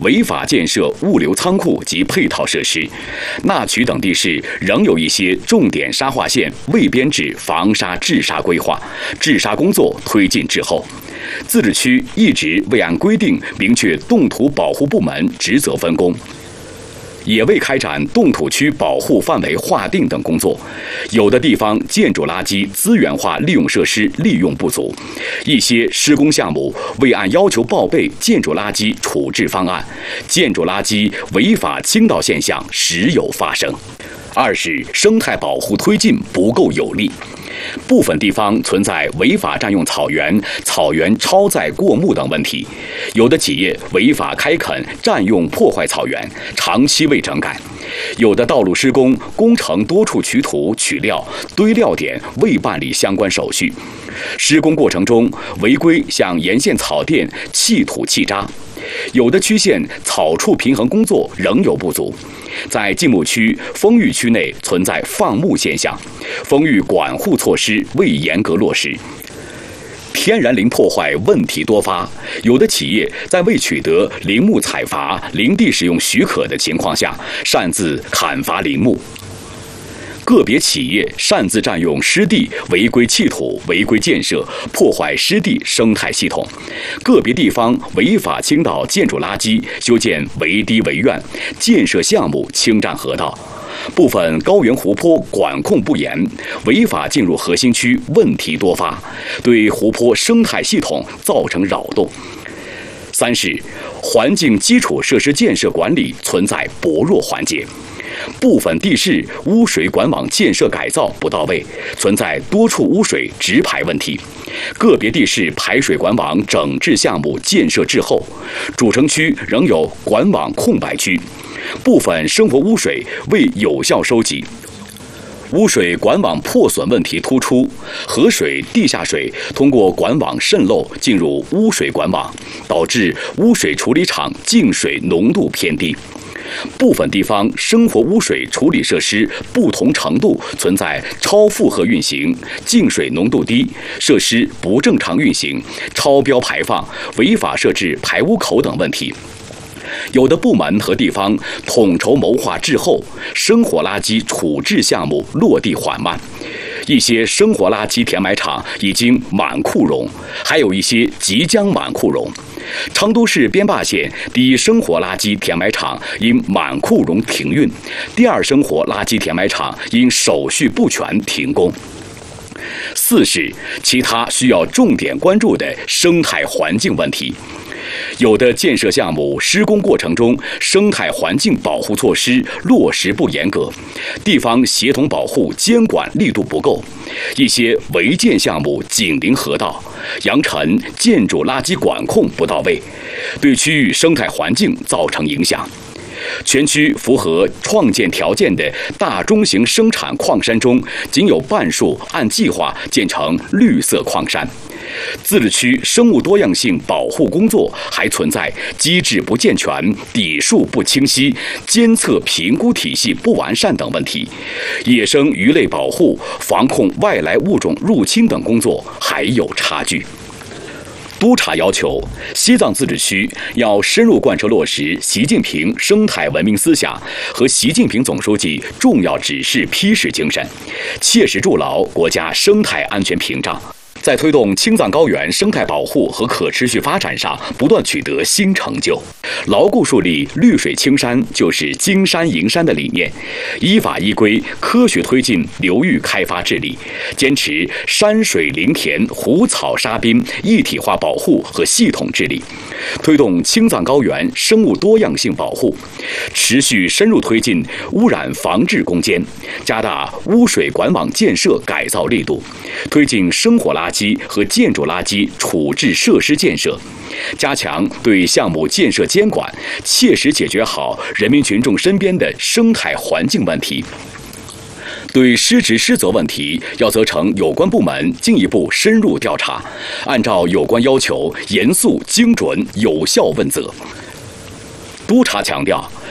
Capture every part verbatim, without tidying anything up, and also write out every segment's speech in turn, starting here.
违法建设物流仓库及配套设施。那曲等地市仍有一些重点沙化线未编制防沙治沙规划，治沙工作推进滞后。自治区一直未按规定明确冻土保护部门职责分工，也未开展冻土区保护范围划定等工作。有的地方建筑垃圾资源化利用设施利用不足，一些施工项目未按要求报备建筑垃圾处置方案，建筑垃圾违法倾倒现象时有发生。二是生态保护推进不够有力。部分地方存在违法占用草原、草原超载过目等问题，有的企业违法开垦、占用、破坏草原，长期未整改；有的道路施工工程多处取土、取料、堆料点未办理相关手续，施工过程中违规向沿线草甸弃土弃渣；有的区县草处平衡工作仍有不足。在禁牧区、风域区内存在放牧现象，风域管护措施未严格落实。天然林破坏问题多发，有的企业在未取得林木采伐、林地使用许可的情况下，擅自砍伐林木。个别企业擅自占用湿地，违规弃土、违规建设，破坏湿地生态系统；个别地方违法倾倒建筑垃圾，修建围堤围院，建设项目侵占河道；部分高原湖泊管控不严，违法进入核心区，问题多发，对湖泊生态系统造成扰动。三是环境基础设施建设管理存在薄弱环节。部分地市污水管网建设改造不到位，存在多处污水直排问题；个别地市排水管网整治项目建设滞后，主城区仍有管网空白区，部分生活污水未有效收集。污水管网破损问题突出，河水、地下水通过管网渗漏进入污水管网，导致污水处理厂净水浓度偏低。部分地方生活污水处理设施不同程度存在超负荷运行、净水浓度低、设施不正常运行、超标排放、违法设置排污口等问题。有的部门和地方统筹谋划滞后，生活垃圾处置项目落地缓慢。一些生活垃圾填埋场已经满库容，还有一些即将满库容。成都市边坝县第一生活垃圾填埋场因满库容停运，第二生活垃圾填埋场因手续不全停工。四是其他需要重点关注的生态环境问题。有的建设项目施工过程中，生态环境保护措施落实不严格，地方协同保护监管力度不够，一些违建项目紧邻河道，扬尘建筑垃圾管控不到位，对区域生态环境造成影响。全区符合创建条件的大中型生产矿山中，仅有半数按计划建成绿色矿山。自治区生物多样性保护工作还存在机制不健全、底数不清晰、监测评估体系不完善等问题，野生鱼类保护、防控外来物种入侵等工作还有差距。督查要求，西藏自治区要深入贯彻落实习近平生态文明思想和习近平总书记重要指示批示精神，切实筑牢国家生态安全屏障，在推动青藏高原生态保护和可持续发展上不断取得新成就，牢固树立绿水青山就是金山银山的理念，依法依规科学推进流域开发治理，坚持山水林田湖草沙滨一体化保护和系统治理，推动青藏高原生物多样性保护，持续深入推进污染防治攻坚，加大污水管网建设改造力度，推进生活垃圾和建筑垃圾处置设施建设，加强对项目建设监管，切实解决好人民群众身边的生态环境问题。对失职失责问题，要责成有关部门进一步深入调查，按照有关要求严肃、精准、有效问责。督查强调，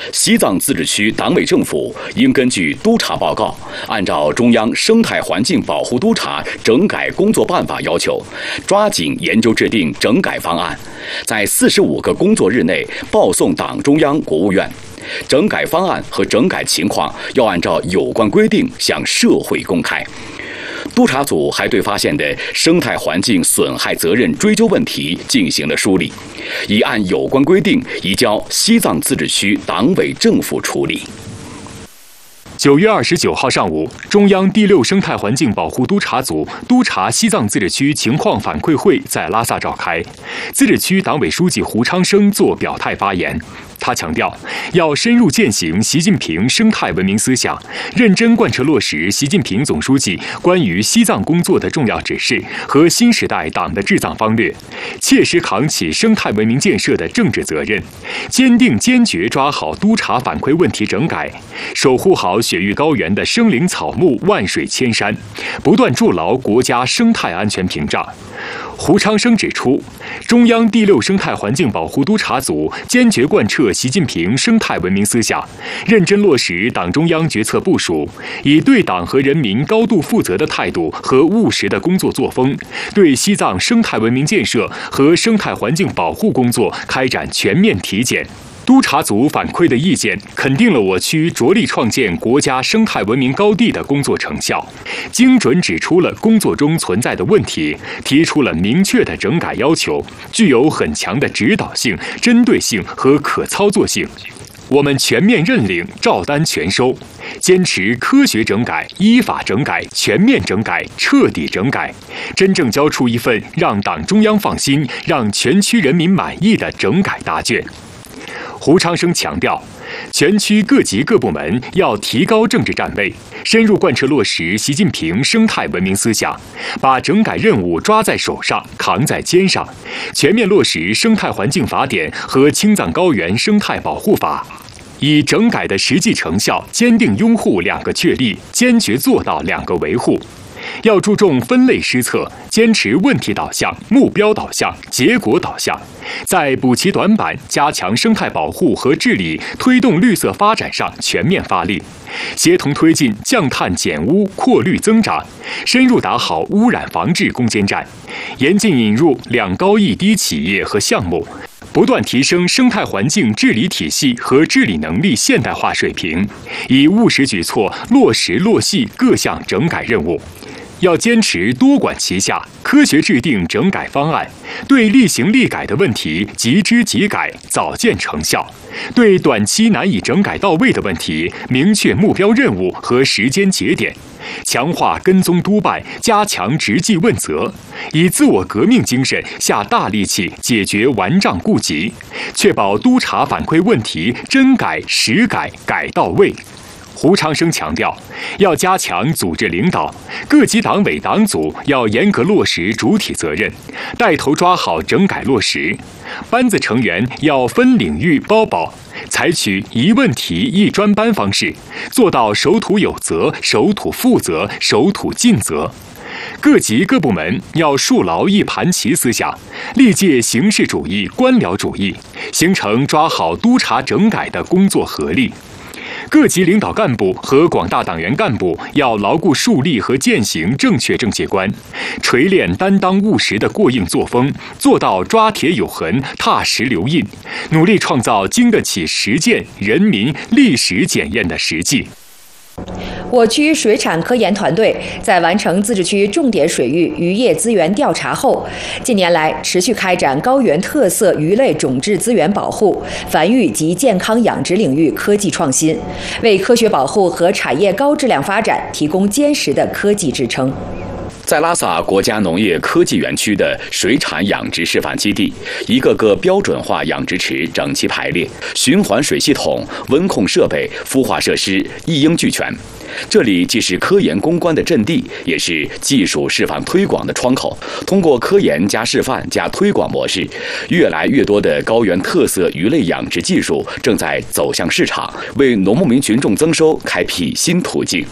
西藏自治区党委政府应根据督查报告，按照中央生态环境保护督查整改工作办法要求，抓紧研究制定整改方案，在四十五个工作日内报送党中央、国务院。整改方案和整改情况要按照有关规定向社会公开。督查组还对发现的生态环境损害责任追究问题进行了梳理，已按有关规定移交西藏自治区党委政府处理。 九月二十九号上午，中央第六生态环境保护督查组督查西藏自治区情况反馈会在拉萨召开，自治区党委书记胡昌生作表态发言。他强调，要深入践行习近平生态文明思想，认真贯彻落实习近平总书记关于西藏工作的重要指示和新时代党的治藏方略，切实扛起生态文明建设的政治责任，坚定坚决抓好督查反馈问题整改，守护好雪域高原的生灵草木、万水千山，不断筑牢国家生态安全屏障。胡昌生指出，中央第六生态环境保护督查组坚决贯彻习近平生态文明思想，认真落实党中央决策部署，以对党和人民高度负责的态度和务实的工作作风，对西藏生态文明建设和生态环境保护工作开展全面体检。督查组反馈的意见肯定了我区着力创建国家生态文明高地的工作成效，精准指出了工作中存在的问题，提出了明确的整改要求，具有很强的指导性、针对性和可操作性。我们全面认领、照单全收，坚持科学整改、依法整改、全面整改、彻底整改，真正交出一份让党中央放心、让全区人民满意的整改答卷。胡昌生强调，全区各级各部门要提高政治站位，深入贯彻落实习近平生态文明思想，把整改任务抓在手上、扛在肩上，全面落实《生态环境法典》和《青藏高原生态保护法》，以整改的实际成效坚定拥护两个确立，坚决做到两个维护。要注重分类施策，坚持问题导向、目标导向、结果导向，在补齐短板、加强生态保护和治理、推动绿色发展上全面发力，协同推进降碳减污、扩绿增长，深入打好污染防治攻坚战，严禁引入两高一低企业和项目，不断提升生态环境治理体系和治理能力现代化水平，以务实举措落实落细各项整改任务。要坚持多管齐下，科学制定整改方案，对厉行厉改的问题即知即改，早见成效；对短期难以整改到位的问题，明确目标任务和时间节点，强化跟踪督办，加强执纪问责，以自我革命精神下大力气解决顽瘴痼疾，确保督查反馈问题真改实改，改到位。胡昌生强调，要加强组织领导，各级党委党组要严格落实主体责任，带头抓好整改落实。班子成员要分领域包保，采取一问题一专班方式，做到守土有责、守土负责、守土尽责。各级各部门要树牢一盘棋思想，力戒形式主义、官僚主义，形成抓好督查整改的工作合力。各级领导干部和广大党员干部要牢固树立和践行正确政界观，锤炼担当务实的过硬作风，做到抓铁有痕、踏实留印，努力创造经得起实践、人民、历史检验的实际。 我区水产科研团队在完成自治区重点水域渔业资源调查后，近年来持续开展高原特色鱼类种质资源保护、繁育及健康养殖领域科技创新，为科学保护和产业高质量发展提供坚实的科技支撑。 在拉萨国家农业科技园区的水产养殖示范基地，一个个标准化养殖池整齐排列，循环水系统、温控设备、孵化设施一应俱全。这里既是科研攻关的阵地，也是技术示范推广的窗口。通过科研加示范加推广模式，越来越多的高原特色鱼类养殖技术正在走向市场，为农牧民群众增收开辟新途径。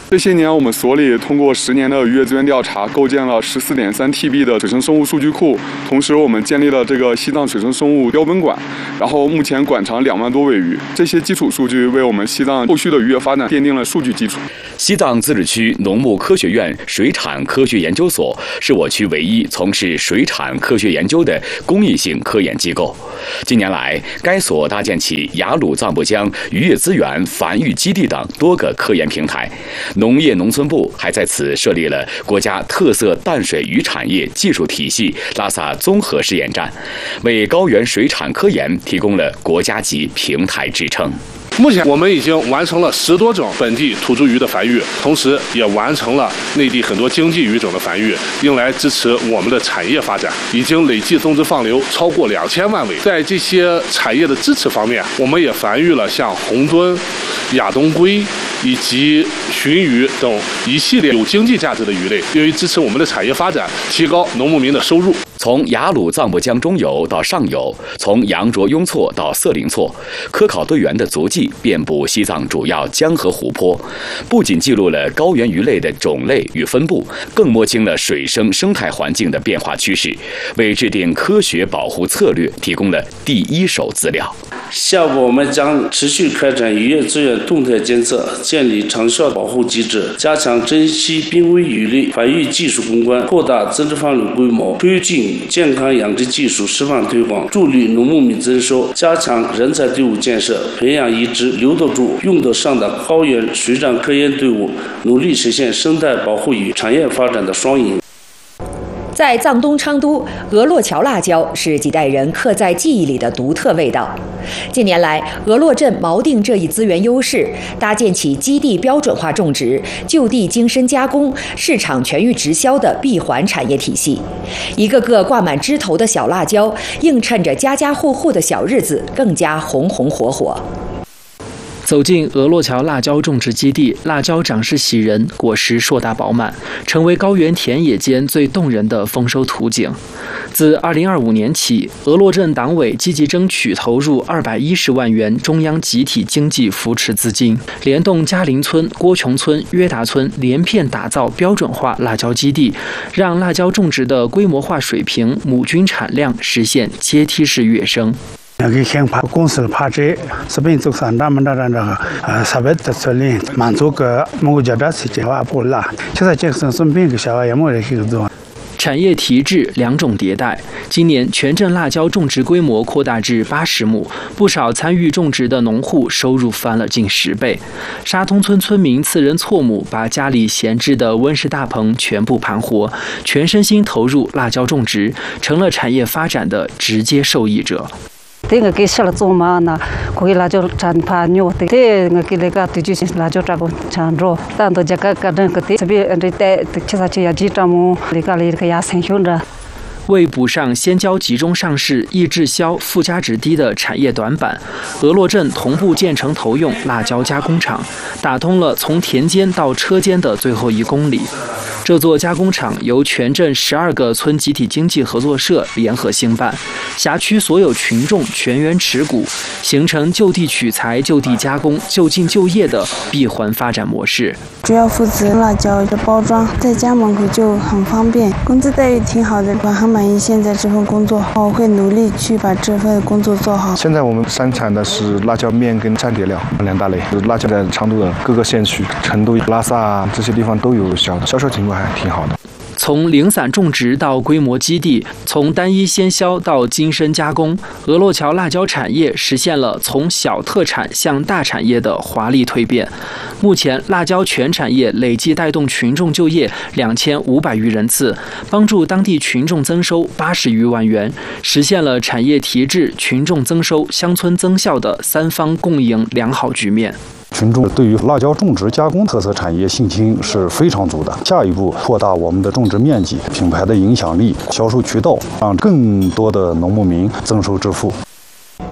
这些年，我们所里通过十年的渔业资源调查，构建了十四点三 T B 的水生生物数据库。同时，我们建立了这个西藏水生生物标本馆，然后目前馆藏两万多尾鱼。这些基础数据为我们西藏后续的渔业发展奠定了数据基础。 西藏自治区农牧科学院水产科学研究所是我区唯一从事水产科学研究的公益性科研机构。近年来，该所搭建起雅鲁藏布江渔业资源繁育基地等多个科研平台。农业农村部还在此设立了国家特色淡水鱼产业技术体系拉萨综合试验站，为高原水产科研提供了国家级平台支撑。 目前我们已经完成了十多种本地土著鱼的繁育，同时也完成了内地很多经济鱼种的繁育，用来支持我们的产业发展。已经累计增殖放流超过两千万尾。在这些产业的支持方面，我们也繁育了像红墩、亚东龟以及鲟鱼等一系列有经济价值的鱼类，用于支持我们的产业发展，提高农牧民的收入。 从雅鲁藏布江中游到上游，从羊卓雍措到色林措，科考队员的足迹遍布西藏主要江河湖泊，不仅记录了高原鱼类的种类与分布，更摸清了水生生态环境的变化趋势，为制定科学保护策略提供了第一手资料。 下步我们将持续开展渔业资源动态监测，建立长效保护机制，加强珍稀濒危鱼类繁育技术攻关，扩大增殖放流规模，推进健康养殖技术示范推广，助力农牧民增收，加强人才队伍建设，培养一支留得住、用得上的高原水产科研队伍，努力实现生态保护与产业发展的双赢。 在藏东昌都，俄洛桥辣椒是几代人刻在记忆里的独特味道。近年来，俄洛镇锚定这一资源优势，搭建起基地标准化种植、就地精深加工、市场全域直销的闭环产业体系。一个个挂满枝头的小辣椒，映衬着家家户户的小日子更加红红火火。 走进俄洛桥辣椒种植基地，辣椒长势喜人，果实硕大饱满，成为高原田野间最动人的丰收图景。自二零二五年起，俄洛镇党委积极争取投入二百一十万元中央集体经济扶持资金，联动嘉陵村、郭琼村、约达村，连片打造标准化辣椒基地，让辣椒种植的规模化水平、亩均产量实现阶梯式跃升。 여기 행파 공실 파제 스페인 쪽산다 만다라나 사베트 설린 만족 모자다 시제와 볼라 제가 잭슨 선빈 그 샤와야 뭐래 히도 产业提质两种迭代，今年全镇辣椒种植规模扩大至八十亩，不少参与种植的农户收入翻了近十倍。沙通村村民次仁错母把家里闲置的温室大棚全部盘活，全身心投入辣椒种植，成了产业发展的直接受益者。 Tenga ke shala zoma na ko la jo chan pa nyo te te nga ke le ka tu ju la jo tra ko chan ro tan to jaka ka dan ka te sabi ande te chasa che ya ji ta mo le ka le ka ya san hyun da。 为补上先交集中上市、易滞销、附加值低的产业短板，俄洛镇同步建成投用辣椒加工厂，打通了从田间到车间的最后一公里。这座加工厂由全镇十二个村集体经济合作社联合兴办，辖区所有群众全员持股，形成就地取材、就地加工、就近就业的闭环发展模式。 主要负责辣椒的包装，在家门口就很方便，工资待遇挺好的，我很满意现在这份工作，我会努力去把这份工作做好。 现在我们生产的是辣椒面跟蘸碟料两大类，辣椒在昌都的各个县区，成都、拉萨这些地方都有销，销售情况还挺好的。 从零散种植到规模基地，从单一鲜销到精深加工，俄洛桥辣椒产业实现了从小特产向大产业的华丽蜕变。目前，辣椒全产业累计带动群众就业两千五百余人次，帮助当地群众增收八十余万元，实现了产业提质、群众增收、乡村增效的三方共赢良好局面。 群众对于辣椒种植加工特色产业信心是非常足的。下一步扩大我们的种植面积、品牌的影响力、销售渠道，让更多的农牧民增收致富。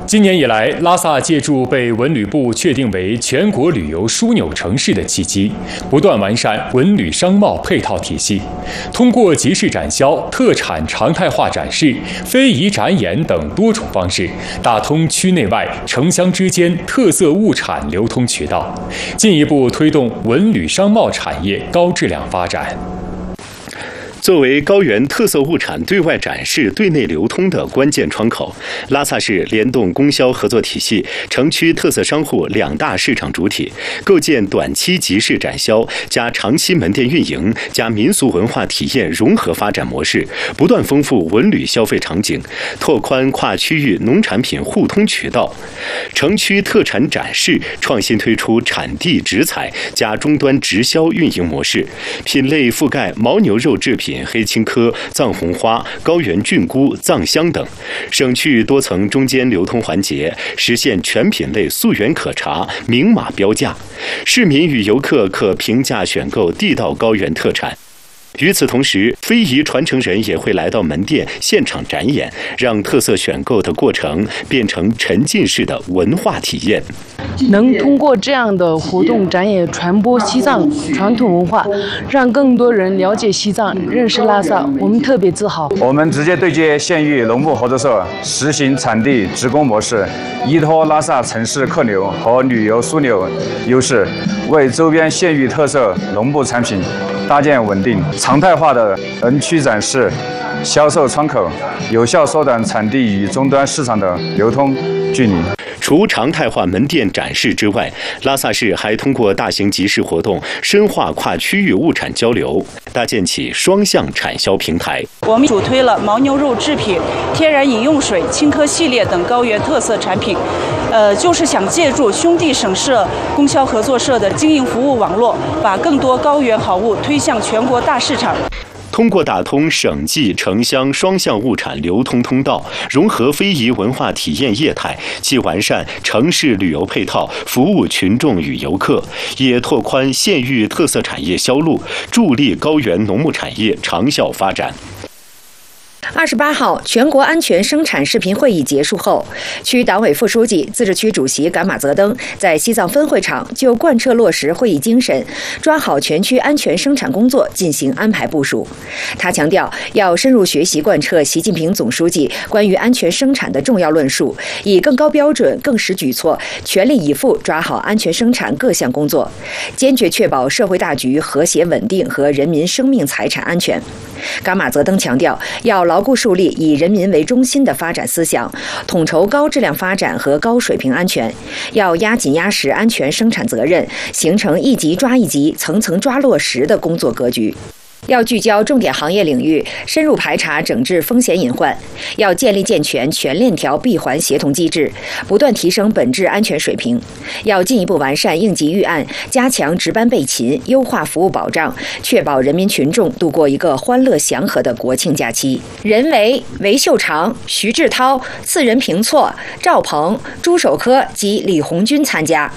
今年以来，拉萨借助被文旅部确定为全国旅游枢纽城市的契机，不断完善文旅商贸配套体系，通过集市展销、特产常态化展示、非遗展演等多种方式，打通区内外、城乡之间特色物产流通渠道，进一步推动文旅商贸产业高质量发展。 作为高原特色物产对外展示、对内流通的关键窗口，拉萨市联动供销合作体系、城区特色商户两大市场主体，构建短期集市展销加长期门店运营加民俗文化体验融合发展模式，不断丰富文旅消费场景，拓宽跨区域农产品互通渠道。城区特产展示创新推出产地直采加终端直销运营模式，品类覆盖牦牛肉制品、黑青稞、藏红花、高原菌菇、藏香等，省去多层中间流通环节，实现全品类溯源可查、明码标价，市民与游客可平价选购地道高原特产。与此同时，非遗传承人也会来到门店现场展演，让特色选购的过程变成沉浸式的文化体验。 能通过这样的活动展演传播西藏传统文化，让更多人了解西藏、认识拉萨，我们特别自豪。 我们直接对接县域农牧合作社，实行产地直供模式，依托拉萨城市客流和旅游枢纽优势，为周边县域特色农牧产品搭建稳定、常态化的人区展示、销售窗口，有效缩短产地与终端市场的流通距离。 除常态化门店展示之外，拉萨市还通过大型集市活动，深化跨区域物产交流，搭建起双向产销平台。 我们主推了牦牛肉制品、天然饮用水、青稞系列等高原特色产品，呃，就是想借助兄弟省社供销合作社的经营服务网络，把更多高原好物推向全国大市场。 通过打通省际城乡双向物产流通通道，融合非遗文化体验业态，既完善城市旅游配套，服务群众与游客，也拓宽县域特色产业销路，助力高原农牧产业长效发展。 二十八号，全国安全生产视频会议结束后，区党委副书记、自治区主席噶玛泽登在西藏分会场就贯彻落实会议精神，抓好全区安全生产工作进行安排部署。他强调，要深入学习贯彻习近平总书记关于安全生产的重要论述，以更高标准、更实举措，全力以赴抓好安全生产各项工作，坚决确保社会大局和谐稳定和人民生命财产安全。噶玛泽登强调，要牢固树立以人民为中心的发展思想，统筹高质量发展和高水平安全，要压紧压实安全生产责任，形成一级抓一级、层层抓落实的工作格局。要聚焦重点行业领域，深入排查整治风险隐患；要建立健全全链条闭环协同机制，不断提升本质安全水平；要进一步完善应急预案，加强值班备勤，优化服务保障，确保人民群众度过一个欢乐祥和的国庆假期。任维、韦秀长、徐志涛、次仁平措、赵鹏、朱守科及李红军参加。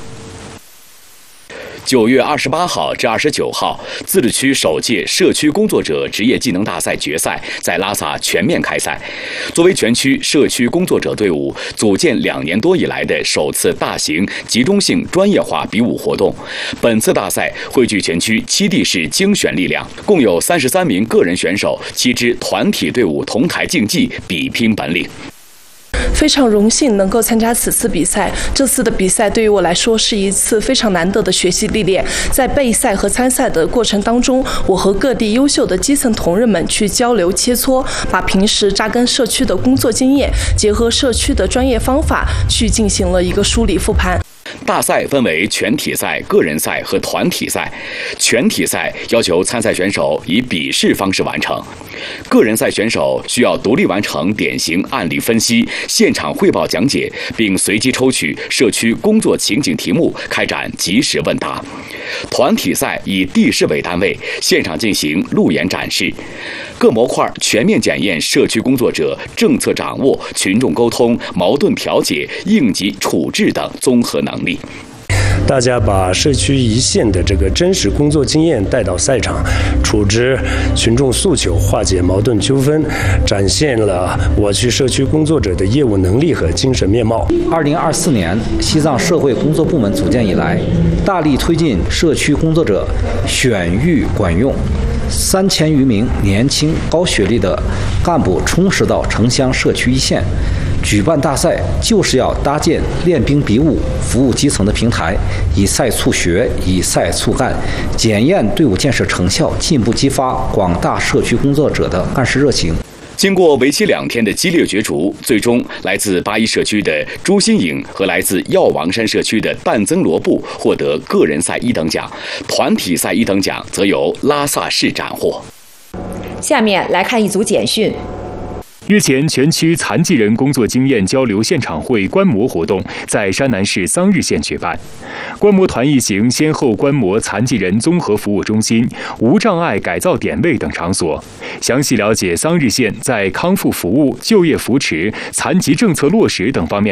九月二十八号至二十九号，自治区首届社区工作者职业技能大赛决赛在拉萨全面开赛。作为全区社区工作者队伍组建两年多以来的首次大型集中性专业化比武活动，本次大赛汇聚全区七地市精选力量，共有三十三名个人选手、七支团体队伍同台竞技，比拼本领。 非常荣幸能够参加此次比赛。这次的比赛对于我来说是一次非常难得的学习历练。在备赛和参赛的过程当中，我和各地优秀的基层同仁们去交流切磋，把平时扎根社区的工作经验，结合社区的专业方法，去进行了一个梳理复盘。 大赛分为全体赛、个人赛和团体赛。全体赛要求参赛选手以笔试方式完成，个人赛选手需要独立完成典型案例分析、现场汇报讲解，并随机抽取社区工作情景题目开展即时问答。团体赛以地市为单位，现场进行路演展示。各模块全面检验社区工作者政策掌握、群众沟通、矛盾调解、应急处置等综合能力。 大家把社区一线的这个真实工作经验带到赛场，处置群众诉求，化解矛盾纠纷，展现了我区社区工作者的业务能力和精神面貌。 二零二四年西藏社会工作部门组建以来，大力推进社区工作者选育管用，三千余名年轻高学历的干部充实到城乡社区一线。举办大赛就是要搭建练兵比武、服务基层的平台，以赛促学，以赛促干，检验队伍建设成效，进一步激发广大社区工作者的干事热情。 经过为期两天的激烈角逐，最终来自八一社区的朱新颖和来自药王山社区的但增罗布获得个人赛一等奖，团体赛一等奖则由拉萨市斩获。 下面来看一组简讯。 日前，全区残疾人工作经验交流现场会观摩活动在山南市桑日县举办。观摩团一行先后观摩残疾人综合服务中心、无障碍改造点位等场所，详细了解桑日县在康复服务、就业扶持、残疾政策落实等方面